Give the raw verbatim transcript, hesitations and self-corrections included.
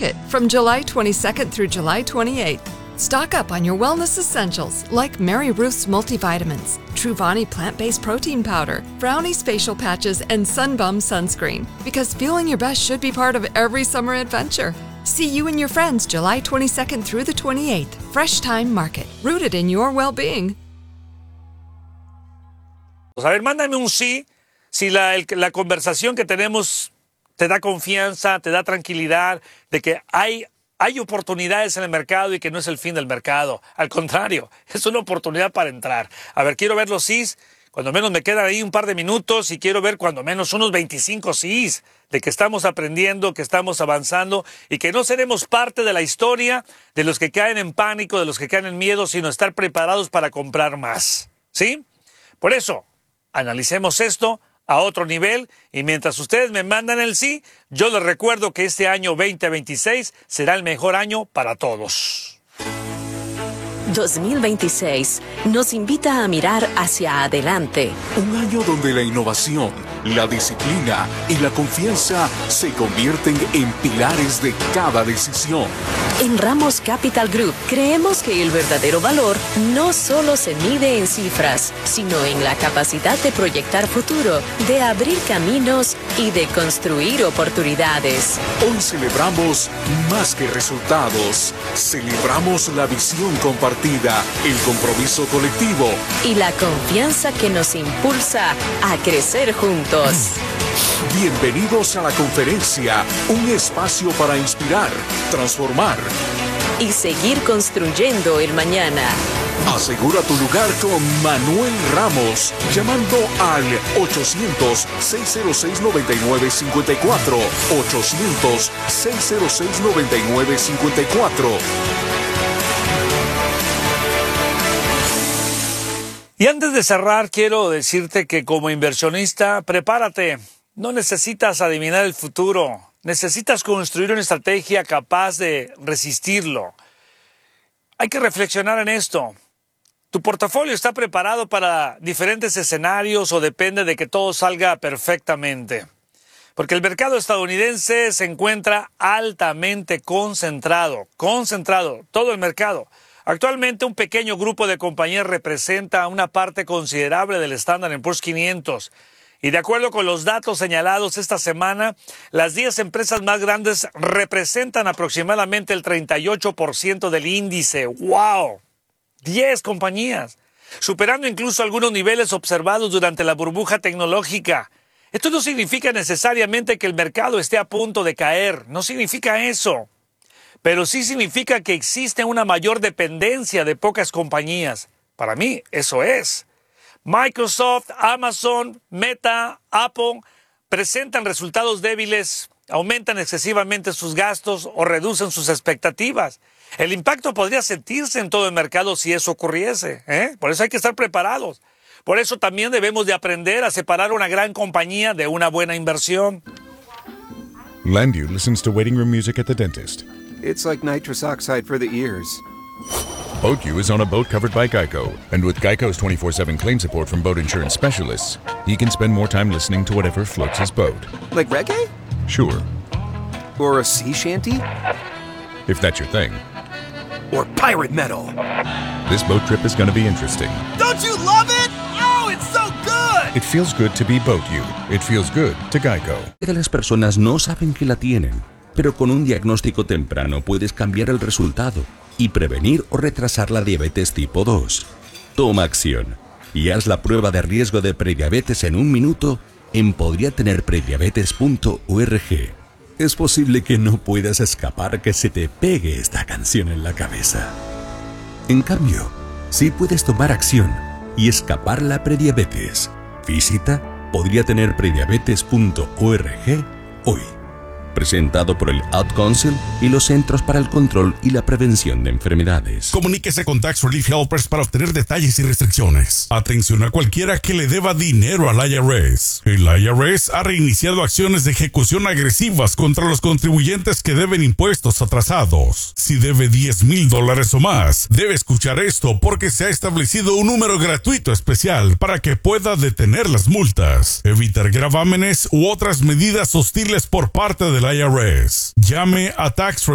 Market from July twenty-second through July twenty-eighth. Stock up on your wellness essentials like Mary Ruth's multivitamins, Truvani plant-based protein powder, Brownie's facial patches, and Sunbum sunscreen. Because feeling your best should be part of every summer adventure. See you and your friends July twenty-second through the twenty-eighth. Fresh Time Market, rooted in your well-being. A ver, mándame un sí si la, el, la conversación que tenemos te da confianza, te da tranquilidad de que hay, hay oportunidades en el mercado y que no es el fin del mercado. Al contrario, es una oportunidad para entrar. A ver, quiero ver los sís. Cuando menos me quedan ahí un par de minutos y quiero ver cuando menos unos veinticinco sís de que estamos aprendiendo, que estamos avanzando y que no seremos parte de la historia de los que caen en pánico, de los que caen en miedo, sino estar preparados para comprar más. ¿Sí? Por eso, analicemos esto a otro nivel y mientras ustedes me mandan el sí, yo les recuerdo que este año veinte veintiséis será el mejor año para todos. dos mil veintiséis nos invita a mirar hacia adelante. Un año donde la innovación, la disciplina y la confianza se convierten en pilares de cada decisión. En Ramos Capital Group creemos que el verdadero valor no solo se mide en cifras, sino en la capacidad de proyectar futuro, de abrir caminos y de construir oportunidades. Hoy celebramos más que resultados. Celebramos la visión compartida, el compromiso colectivo y la confianza que nos impulsa a crecer juntos. Bienvenidos a la conferencia, un espacio para inspirar, transformar y seguir construyendo el mañana. Asegura tu lugar con Manuel Ramos, llamando al ochocientos, seiscientos seis, noventa y nueve cincuenta y cuatro, ochocientos, seiscientos seis, noventa y nueve cincuenta y cuatro. Y antes de cerrar, quiero decirte que como inversionista, prepárate. No necesitas adivinar el futuro. Necesitas construir una estrategia capaz de resistirlo. Hay que reflexionar en esto. ¿Tu portafolio está preparado para diferentes escenarios o depende de que todo salga perfectamente? Porque el mercado estadounidense se encuentra altamente concentrado. Concentrado, todo el mercado. Actualmente un pequeño grupo de compañías representa una parte considerable del Standard and Poor's quinientos. Y de acuerdo con los datos señalados esta semana, las diez empresas más grandes representan aproximadamente el treinta y ocho por ciento del índice. ¡Wow! diez compañías, superando incluso algunos niveles observados durante la burbuja tecnológica. Esto no significa necesariamente que el mercado esté a punto de caer, no significa eso. Pero sí significa que existe una mayor dependencia de pocas compañías. Para mí, eso es. Microsoft, Amazon, Meta, Apple presentan resultados débiles, aumentan excesivamente sus gastos o reducen sus expectativas. El impacto podría sentirse en todo el mercado si eso ocurriese, ¿eh? Por eso hay que estar preparados. Por eso también debemos de aprender a separar una gran compañía de una buena inversión. Landu listens to waiting room music at the dentist. It's like nitrous oxide for the ears. BoatU is on a boat covered by Geico, and with Geico's twenty-four seven claim support from boat insurance specialists, he can spend more time listening to whatever floats his boat. Like reggae? Sure. Or a sea shanty? If that's your thing. Or pirate metal? This boat trip is going to be interesting. Don't you love it? Oh, it's so good! It feels good to be BoatU. It feels good to Geico. Las personas no saben que la tienen, pero con un diagnóstico temprano puedes cambiar el resultado y prevenir o retrasar la diabetes tipo dos. Toma acción y haz la prueba de riesgo de prediabetes en un minuto en podría tener prediabetes punto org. Es posible que no puedas escapar que se te pegue esta canción en la cabeza. En cambio, sí puedes tomar acción y escapar la prediabetes. Visita podría tener prediabetes punto org hoy. Presentado por el Ad Council y los Centros para el Control y la Prevención de Enfermedades. Comuníquese con Tax Relief Helpers para obtener detalles y restricciones. Atención a cualquiera que le deba dinero al I R S. El I R S ha reiniciado acciones de ejecución agresivas contra los contribuyentes que deben impuestos atrasados. Si debe diez mil dólares o más, debe escuchar esto porque se ha establecido un número gratuito especial para que pueda detener las multas, evitar gravámenes u otras medidas hostiles por parte del I R S. Llame a Tax